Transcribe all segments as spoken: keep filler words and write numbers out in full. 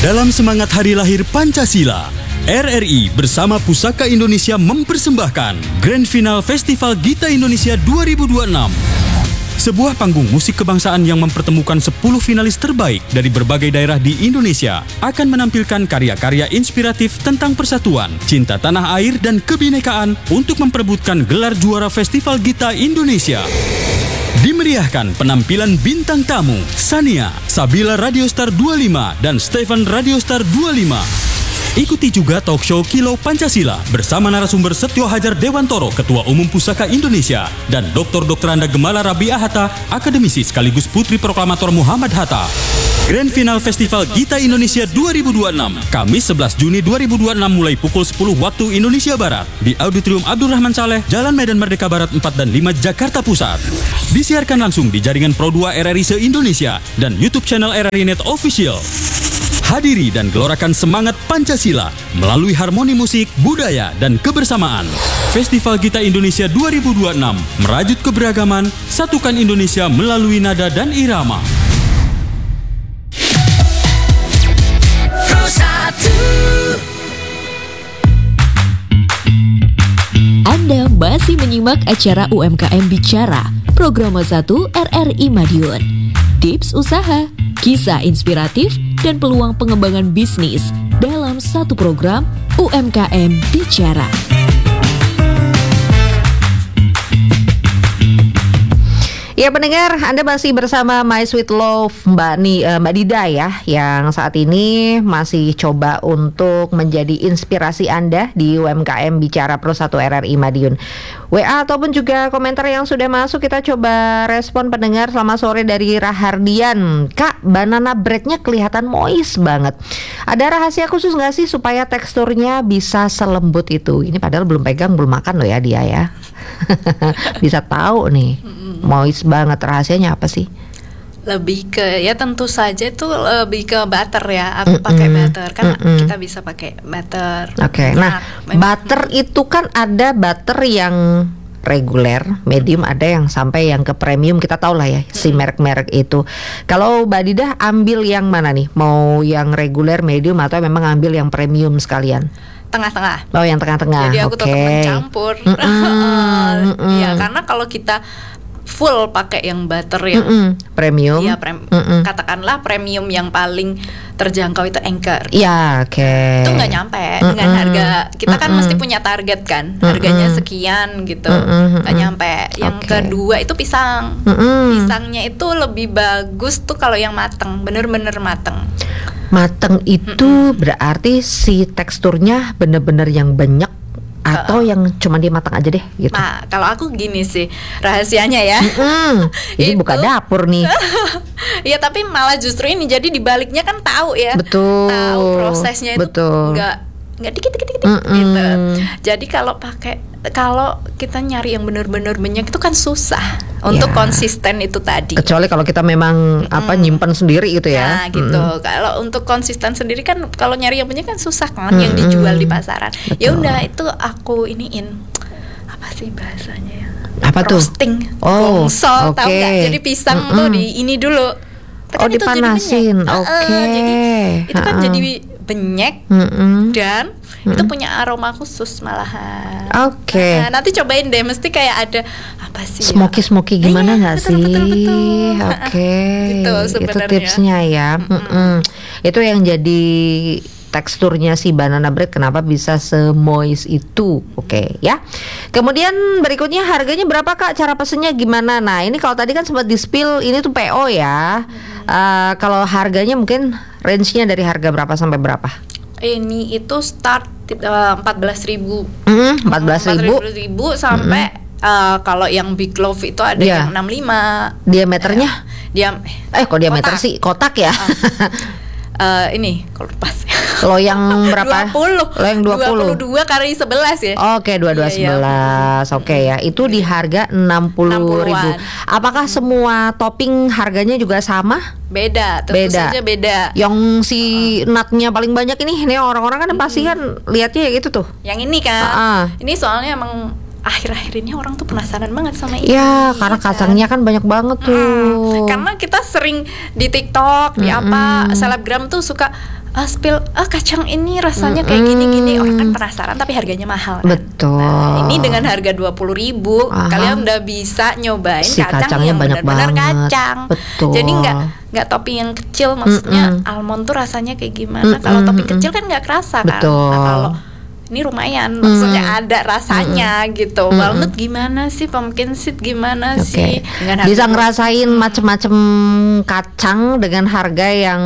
Dalam semangat Hari Lahir Pancasila, R R I bersama Pusaka Indonesia mempersembahkan Grand Final Festival Gita Indonesia dua ribu dua puluh enam. Sebuah panggung musik kebangsaan yang mempertemukan sepuluh finalis terbaik dari berbagai daerah di Indonesia akan menampilkan karya-karya inspiratif tentang persatuan, cinta tanah air, dan kebinekaan untuk memperebutkan gelar juara Festival Gita Indonesia. Dimeriahkan penampilan bintang tamu Sania, Sabila Radiostar dua puluh lima, dan Stefan Radiostar dua puluh lima. Ikuti juga talk show Kilo Pancasila bersama narasumber Setio Hajar Dewantoro, Ketua Umum Pusaka Indonesia, dan Doktor Doktor Anda Gemala Rabiah Hatta, akademisi sekaligus Putri Proklamator Muhammad Hatta. Grand Final Festival Gita Indonesia dua ribu dua puluh enam, Kamis sebelas Juni dua ribu dua puluh enam mulai pukul sepuluh waktu Indonesia Barat di Auditorium Abdurrahman Saleh, Jalan Medan Merdeka Barat empat dan lima, Jakarta Pusat. Disiarkan langsung di jaringan Pro dua R R I se-Indonesia dan YouTube channel R R I Net Official. Hadiri dan gelorakan semangat Pancasila melalui harmoni musik, budaya, dan kebersamaan. Festival Gita Indonesia dua ribu dua puluh enam merajut keberagaman, satukan Indonesia melalui nada dan irama. Anda masih menyimak acara U M K M Bicara, Program satu R R I Madiun. Tips usaha, kisah inspiratif, dan peluang pengembangan bisnis dalam satu program U M K M Bicara. Ya pendengar, Anda masih bersama My Sweet Love Mbak Ni, uh, Mbak Dida ya, yang saat ini masih coba untuk menjadi inspirasi Anda di U M K M Bicara Pro satu R R I Madiun. W A ataupun juga komentar yang sudah masuk kita coba respon pendengar. Selamat sore dari Rahardian. Kak, banana breadnya kelihatan moist banget. Ada rahasia khusus nggak sih supaya teksturnya bisa selembut itu? Ini padahal belum pegang, belum makan loh ya dia ya. Bisa tahu nih, moist banget. Rahasianya apa sih? Lebih ke, ya tentu saja itu lebih ke butter ya. Aku mm-mm. pakai butter kan, mm-mm. kita bisa pakai butter. Oke, okay. Nah, nah butter itu kan ada butter yang reguler, medium, ada yang sampai yang ke premium. Kita tahu lah ya si merek-merek itu. Kalau Mbak Dida ambil yang mana nih? Mau yang reguler, medium, atau memang ambil yang premium sekalian? Tengah-tengah. Oh, yang tengah-tengah. Jadi aku okay. tetap mencampur. Iya, karena kalau kita full pakai yang butter yang Mm-mm. premium, ya prem, katakanlah premium yang paling terjangkau itu Anchor. Ya, oke. Okay. Itu nggak nyampe Mm-mm. dengan harga. Kita kan Mm-mm. mesti punya target kan, harganya Mm-mm. sekian gitu, nggak nyampe. Yang okay. kedua itu pisang. Mm-mm. Pisangnya itu lebih bagus tuh kalau yang mateng, bener-bener mateng. Mateng itu Mm-mm. berarti si teksturnya bener-bener yang banyak. Atau uh, yang cuma dia matang aja deh gitu. Nah, kalau aku gini sih rahasianya ya. Mm-hmm. Jadi itu, buka dapur nih. Iya, tapi malah justru ini jadi dibaliknya kan tahu ya. Betul. Tahu prosesnya itu Betul. Enggak enggak dikit-dikit gitu. Jadi kalau pakai kalau kita nyari yang benar-benar banyak itu kan susah untuk ya. Konsisten itu tadi. Kecuali kalau kita memang mm. apa nyimpan sendiri gitu ya. Nah gitu. Mm. Kalau untuk konsisten sendiri kan kalau nyari yang banyak kan susah kan mm. yang dijual di pasaran. Ya udah itu aku iniin apa sih bahasanya ya? Apa tuh? Roasting. Oh, Rongsol, okay. tahu nggak? Jadi pisang mm-mm. tuh di ini dulu. Oh, dipanasin. Oke. Okay. Uh, jadi itu kan uh-uh. jadi benyek Mm-mm. dan Mm-mm. itu punya aroma khusus malahan. Oke. Okay. Nah, nanti cobain deh, mesti kayak ada apa sih? Smoky ya? smoky gimana nggak eh, sih? Oke. Okay. Gitu, itu tipsnya ya. Mm-mm. Itu yang jadi teksturnya si banana bread kenapa bisa semoist itu. Oke okay, ya. Kemudian berikutnya harganya berapa Kak? Cara pesennya gimana? Nah ini kalau tadi kan sempat di-spill ini tuh P O ya. hmm. uh, Kalau harganya mungkin range-nya dari harga berapa sampai berapa? Ini itu start uh, empat belas ribu mm, empat belas ribu sampai mm-hmm. uh, kalau yang Big Love itu ada yeah. yang enam puluh lima. Diameternya? Uh, diam Eh kok diameter kotak. sih? Kotak ya? Uh. Uh, ini kalau pas lo yang berapa? dua puluh Lo yang dua puluh dua puluh dua kali sebelas ya. Oke, dua puluh dua sebelas. Oke ya. Itu di harga enam puluh ribu. Apakah semua topping harganya juga sama? Beda, tentu beda. saja beda. Yang si uh. nutnya paling banyak ini, ini orang-orang kan hmm. pasti kan lihatnya ya gitu tuh. Yang ini kan. Uh-uh. Ini soalnya emang akhir-akhir ini orang tuh penasaran banget sama ini. Ya, karena kacangnya kan banyak banget tuh. Hmm, karena kita sering di TikTok, di Mm-mm. apa selebgram tuh suka ah, spill ah kacang ini rasanya kayak gini-gini. Orang kan penasaran tapi harganya mahal kan. Betul. Nah, ini dengan harga dua puluh ribu Aha. kalian udah bisa nyobain Si kacang kacangnya yang banyak benar-benar banget. kacang. Betul. Jadi nggak nggak topping yang kecil, maksudnya Mm-mm. almond tuh rasanya kayak gimana. Mm-mm, Kalau topping mm-mm. kecil kan nggak kerasa kan. Betul. Nah, kalau ini lumayan, maksudnya ada rasanya gitu. Mm-mm. Walnut gimana sih, pumpkin seed gimana Oke. sih? Dengan Bisa harga- ngerasain macem-macem kacang dengan harga yang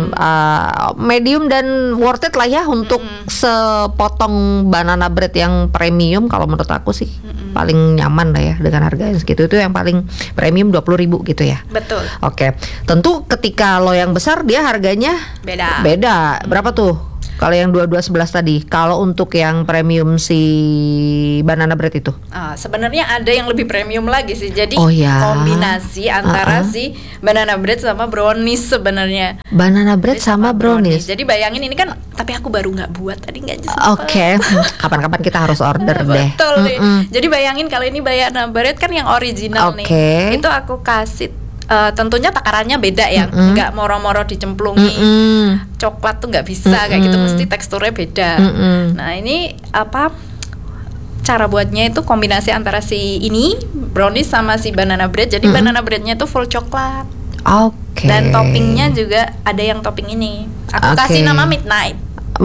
uh, medium dan worth it lah ya untuk sepotong banana bread yang premium. Kalau menurut aku sih paling nyaman lah ya dengan harga yang segitu, itu yang paling premium dua puluh ribu gitu ya. Betul. Oke, tentu ketika lo yang besar dia harganya Beda. beda. Berapa tuh? Kalau yang dua dua sebelas tadi, kalau untuk yang premium si banana bread itu? Ah, sebenarnya ada yang lebih premium lagi sih. Jadi Oh, ya. kombinasi antara Uh-uh. si banana bread sama brownies sebenarnya. Banana bread Jadi sama brownies. Jadi bayangin ini kan, tapi aku baru nggak buat tadi nggak sempat. Oke, kapan-kapan kita harus order deh. Betul deh. Mm-mm. Jadi bayangin kalau ini banana bread kan yang original Oke. nih. Itu aku kasih eh, tentunya takarannya beda ya, Mm-mm. nggak moro-moro dicemplungi. Mm-mm. Coklat tuh nggak bisa kayak gitu, Mm-mm. mesti teksturnya beda. Mm-mm. Nah ini apa? Cara buatnya itu kombinasi antara si ini brownies sama si banana bread. Jadi Mm-mm. banana breadnya tuh full coklat. Oke. Dan toppingnya juga ada yang topping ini. Aku Oke. kasih nama midnight.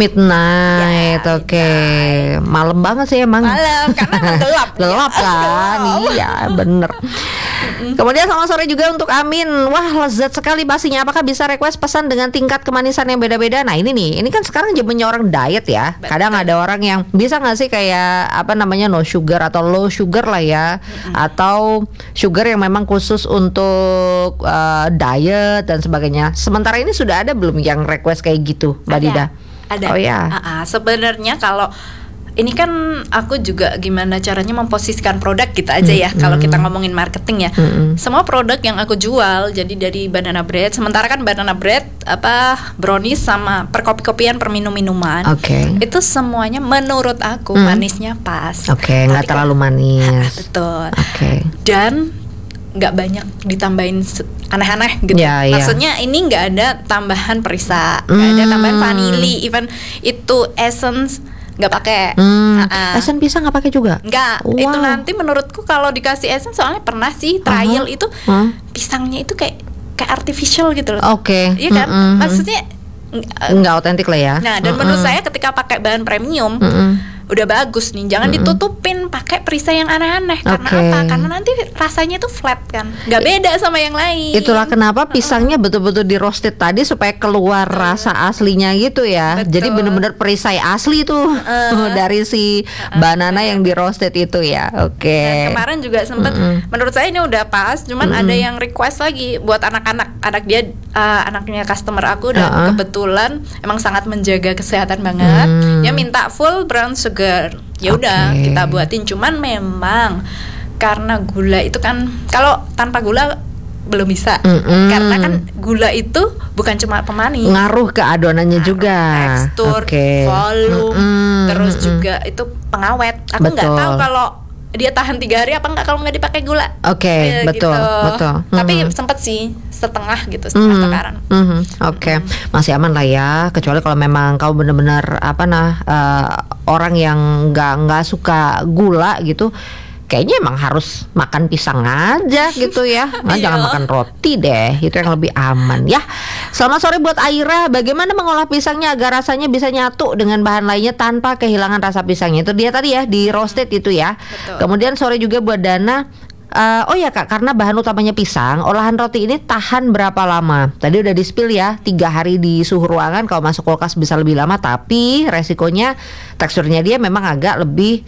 Midnight, Ya, oke. Malam banget sih emang. Malam karena gelap. Gelap Ya. kan, Gelap. iya bener. Kemudian selamat sore juga untuk Amin. Wah lezat sekali basinya. Apakah bisa request pesan dengan tingkat kemanisan yang beda-beda? Nah ini nih, ini kan sekarang zamannya orang diet ya. Betul. Kadang ada orang yang bisa nggak sih kayak apa namanya no sugar atau low sugar lah ya, atau sugar yang memang khusus untuk uh, diet dan sebagainya. Sementara ini sudah ada belum yang request kayak gitu, Mbak Ada. Dida? Ada. Oh ya. Ah, ah. Sebenarnya kalau ini kan aku juga gimana caranya memposisikan produk kita aja ya. Mm-mm. Kalau kita ngomongin marketing ya, Mm-mm. semua produk yang aku jual jadi dari banana bread. Sementara kan banana bread, apa brownies sama perkopi-kopian, perminum-minuman. Oke. Itu semuanya menurut aku Mm. manisnya pas. Oke, nggak Tapi terlalu kalau- manis. Betul. Oke. Dan nggak banyak ditambahin se- aneh-aneh gitu. Ya, ya. Maksudnya ini nggak ada tambahan perisa, nggak ada Hmm. tambahan vanili, even itu essence nggak pakai. Hmm. Ah-ah. Esen pisang nggak pakai juga? Nggak, Wow. itu nanti menurutku kalau dikasih essence, soalnya pernah sih trial Aha. itu Hah? pisangnya itu kayak kayak artificial gitu loh. Oke. Iya kan? Mm-mm. Maksudnya eh, nggak otentik lah ya. nah dan menurut saya ketika pakai bahan premium Mm-mm. udah bagus nih, jangan Mm-mm. ditutupin pakai perisai yang aneh-aneh. Karena Oke. apa? Karena nanti rasanya tuh flat kan, nggak beda sama yang lain. Itulah kenapa pisangnya betul-betul di roasted tadi supaya keluar rasa aslinya gitu ya. Betul. Jadi bener-bener perisai asli tuh dari si banana yang di roasted itu ya. Oke. Dan kemarin juga sempet, Mm-mm. menurut saya ini udah pas, cuman ada yang request lagi buat anak-anak, anak dia, uh, anaknya customer aku dan Uh-uh. kebetulan emang sangat menjaga kesehatan banget. Hmm. Dia minta full brown sugar. Ya udah Oke. kita buatin, cuman memang karena gula itu kan kalau tanpa gula belum bisa. Mm-mm. Karena kan gula itu bukan cuma pemanis. Ngaruh ke adonannya Ngaruh juga. tekstur, Oke. volume, Mm-mm, terus mm-mm. juga itu pengawet. Aku nggak Betul. tahu kalau dia tahan tiga hari apa enggak kalau nggak dipakai gula. Oke, Eh, betul, betul. Tapi Mhm. sempet sih setengah gitu, setengah Mhm, takaran. mhm, Oke, masih aman lah ya. Kecuali kalau memang kau benar-benar apa nah eh, orang yang nggak nggak suka gula gitu, kayaknya emang harus makan pisang aja gitu ya. Nah, Iya. jangan makan roti deh, itu yang lebih aman ya. Selamat sore buat Aira. Bagaimana mengolah pisangnya agar rasanya bisa nyatu dengan bahan lainnya tanpa kehilangan rasa pisangnya? Itu dia tadi ya, di roasted itu ya. Betul. Kemudian sore juga buat Dana. Eh, oh ya Kak, karena bahan utamanya pisang, olahan roti ini tahan berapa lama? Tadi udah di-spill ya, tiga hari di suhu ruangan. Kalau masuk kulkas bisa lebih lama, tapi resikonya teksturnya dia memang agak lebih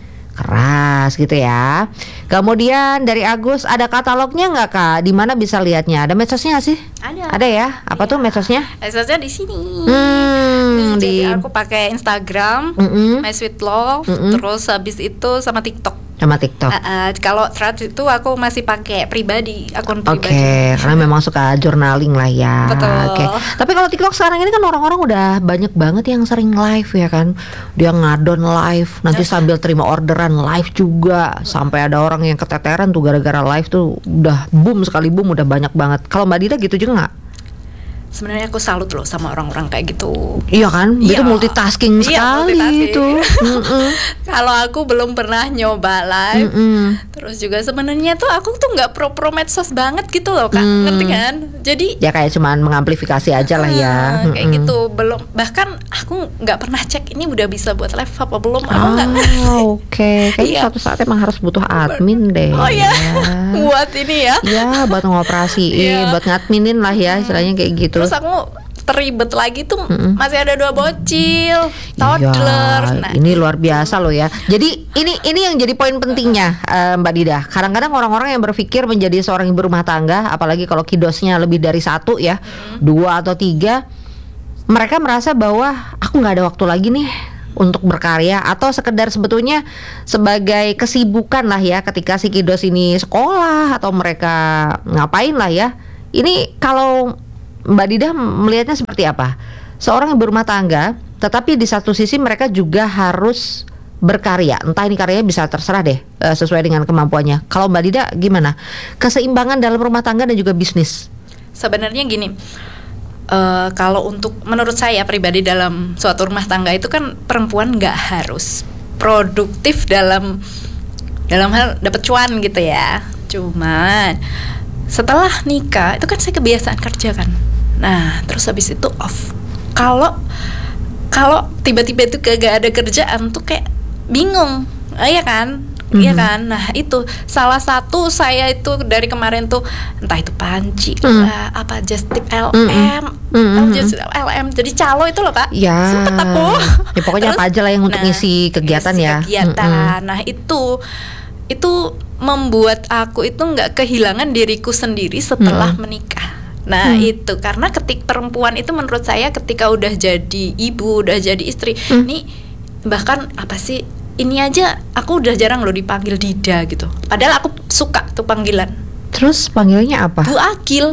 keras gitu ya. Kemudian dari Agus, ada katalognya nggak Kak? Di mana bisa lihatnya? Ada medsosnya nggak sih? Ada. Ada ya? Apa tuh medsosnya? Esosnya di sini. Hmm, Jadi di aku pakai Instagram, Mm-mm. My Sweet Love, Mm-mm. terus habis itu sama TikTok. Sama TikTok. Uh, uh, kalau Threads itu aku masih pakai pribadi, akun Oke, pribadi. okay, karena memang suka journaling lah ya. Betul. Oke. Okay. Tapi kalau TikTok sekarang ini kan orang-orang udah banyak banget yang sering live ya kan. Dia ngadon live, nanti sambil terima orderan live juga. Sampai ada orang yang keteteran tuh gara-gara live tuh udah boom sekali boom, udah banyak banget. Kalau Mbak Dida gitu juga nggak? Sebenarnya aku salut loh sama orang-orang kayak gitu. Iya kan, iya. itu multitasking iya, sekali multitasking. itu. Kalau aku belum pernah nyoba live, Mm-mm. terus juga sebenarnya tuh aku tuh nggak pro-pro medsos banget gitu loh kak, mm. ngerti kan? Jadi ya kayak cuman mengamplifikasi aja lah ya. Uh, kayak gitu, belum, bahkan aku nggak pernah cek ini udah bisa buat live apa belum. Aku nggak. Oh, oke, okay. Kayaknya iya. suatu saat emang harus butuh admin deh. Oh iya, ya. buat ini ya? Ya, buat ngoperasiin, buat ngadminin lah ya, istilahnya kayak gitu. Terus aku teribet lagi tuh mm-mm. masih ada dua bocil, toddler. Ya, nah, ini luar biasa loh ya. Jadi ini ini yang jadi poin pentingnya uh, Mbak Dida. Kadang-kadang orang-orang yang berpikir menjadi seorang ibu rumah tangga, apalagi kalau kidosnya lebih dari satu ya, mm. dua atau tiga, mereka merasa bahwa aku nggak ada waktu lagi nih untuk berkarya, atau sekedar sebetulnya sebagai kesibukan lah ya ketika si kidos ini sekolah atau mereka ngapain lah ya. Ini kalau Mbak Dida melihatnya seperti apa? Seorang ibu rumah tangga, tetapi di satu sisi mereka juga harus berkarya. Entah ini karyanya bisa terserah deh, sesuai dengan kemampuannya. Kalau Mbak Dida gimana? Keseimbangan dalam rumah tangga dan juga bisnis. Sebenarnya gini, uh, kalau untuk menurut saya pribadi dalam suatu rumah tangga itu kan perempuan nggak harus produktif dalam dalam hal dapat cuan gitu ya. Cuman setelah nikah itu kan saya kebiasaan kerja kan. Nah, terus habis itu off. Kalau kalau tiba-tiba itu gak ada kerjaan tuh kayak bingung. Ah, iya kan? Iya mm-hmm. kan? Nah, itu salah satu saya itu dari kemarin tuh entah itu panci mm. lah, apa just tip L M, mm-hmm. just L M. Jadi calo itu loh, Kak. Ya. Sempet aku. Ya pokoknya terus, apa aja lah yang untuk nah, ngisi kegiatan ngisi ya. Kegiatan. Mm-hmm. Nah, itu itu membuat aku itu nggak kehilangan diriku sendiri setelah mm-hmm. menikah. Nah hmm. itu karena ketik perempuan itu menurut saya ketika udah jadi ibu, udah jadi istri, hmm. nih bahkan apa sih ini aja aku udah jarang loh dipanggil Dida gitu. Padahal aku suka tuh panggilan. Terus panggilnya apa? Bu Akil.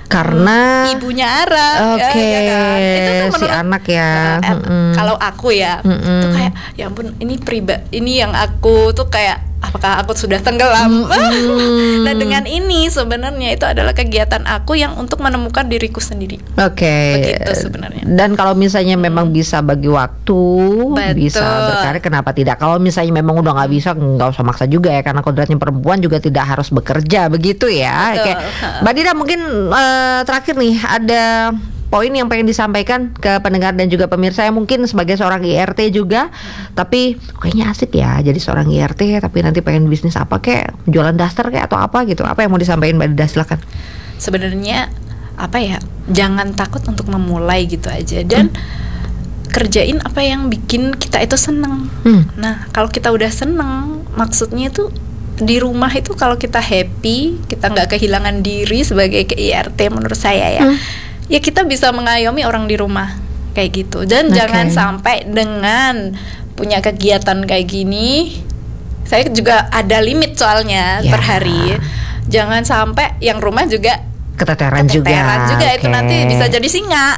Karena ibunya Ara. Oke. Okay. Ya, ya kan? Itu tuh menurut, si anak ya. Uh, hmm. Kalau aku ya, hmm. itu kayak ya ampun ini pribadi ini yang aku tuh kayak apakah aku sudah tenggelam? Mm-hmm. Nah dengan ini sebenarnya itu adalah kegiatan aku yang untuk menemukan diriku sendiri. Oke. Okay. Begitu sebenarnya. Dan kalau misalnya memang bisa bagi waktu, Betul. bisa berkarya, kenapa tidak? Kalau misalnya memang udah nggak bisa, nggak usah maksa juga ya, karena kodratnya perempuan juga tidak harus bekerja, begitu ya. Oke. Mbak Dida mungkin uh, terakhir nih ada poin yang pengen disampaikan ke pendengar dan juga pemirsa yang mungkin sebagai seorang I R T juga, hmm. tapi kayaknya asik ya jadi seorang I R T tapi nanti pengen bisnis apa kayak jualan daster kayak atau apa gitu. Apa yang mau disampaikan Mbak Dida, silakan. Sebenarnya apa ya, jangan takut untuk memulai gitu aja dan hmm. kerjain apa yang bikin kita itu seneng. Hmm. Nah kalau kita udah seneng, maksudnya itu di rumah itu kalau kita happy, kita nggak kehilangan diri sebagai I R T menurut saya ya. Hmm. Ya kita bisa mengayomi orang di rumah kayak gitu. Dan okay. jangan sampai dengan punya kegiatan kayak gini, saya juga ada limit soalnya yeah. per hari. Jangan sampai yang rumah juga keteteran, keteteran juga, juga okay. itu nanti bisa jadi singa.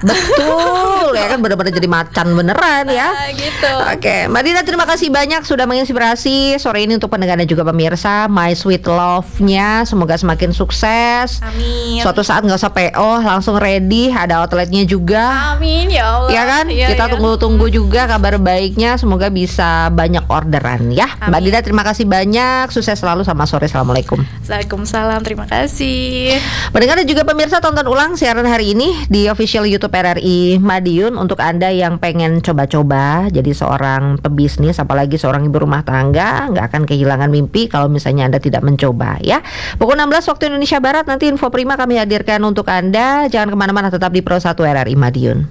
Betul ya kan, benar-benar jadi macan beneran ya. Nah, gitu. Oke, okay. Mbak Dida terima kasih banyak sudah menginspirasi sore ini untuk pendengar dan juga pemirsa My Sweet Love-nya. Semoga semakin sukses. Amin. Suatu saat nggak usah P O, langsung ready, ada outletnya juga. Amin ya Allah. Ya kan? Ya, Kita ya. tunggu-tunggu juga kabar baiknya. Semoga bisa banyak orderan ya. Amin. Mbak Dida terima kasih banyak. Sukses selalu, sama sore. Assalamualaikum. Waalaikumsalam. Terima kasih. Pendengar juga pemirsa, tonton ulang siaran hari ini di official YouTube R R I Madiun. Untuk Anda yang pengen coba-coba jadi seorang pebisnis, apalagi seorang ibu rumah tangga, nggak akan kehilangan mimpi kalau misalnya Anda tidak mencoba ya. Pukul enam belas waktu Indonesia Barat nanti info prima kami hadirkan untuk Anda. Jangan kemana-mana, tetap di Pro satu R R I Madiun.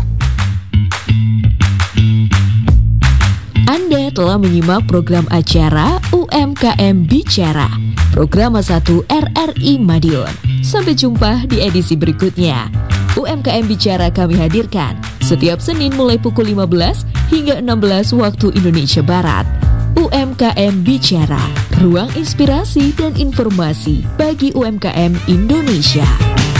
Anda telah menyimak program acara U M K M Bicara, program satu R R I Madiun. Sampai jumpa di edisi berikutnya. U M K M Bicara kami hadirkan setiap Senin mulai pukul lima belas hingga enam belas waktu Indonesia Barat. U U M K M Bicara, ruang inspirasi dan informasi bagi U M K M Indonesia.